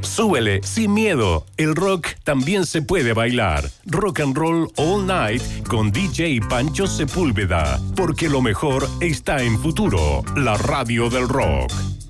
Súbele sin miedo. El rock también se puede bailar. Rock and Roll All Night con DJ Pancho Sepúlveda. Porque lo mejor está en Futuro, la radio del rock.